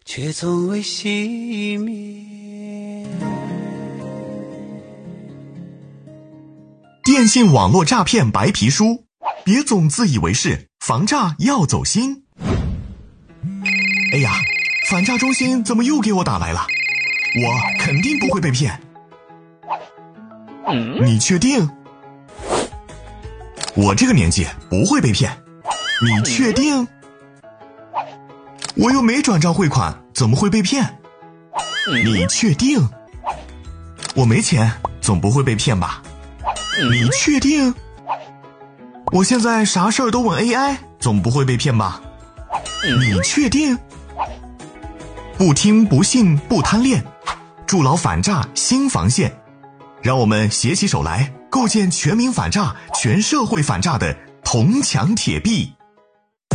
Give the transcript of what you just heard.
却从未熄灭。 电信网络诈骗白皮书，别总自以为是，防诈要走心。哎呀，反诈中心怎么又给我打来了？我肯定不会被骗。你确定？我这个年纪不会被骗。你确定？我又没转账汇款，怎么会被骗？你确定？我没钱，总不会被骗吧？你确定？我现在啥事儿都问 AI， 总不会被骗吧？你确定？不听不信不贪恋，筑牢反诈新防线。让我们携起手来，构建全民反诈、全社会反诈的铜墙铁壁。